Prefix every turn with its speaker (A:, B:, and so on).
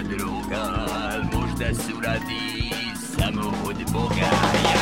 A: droga, al možda su radi samo od Boga.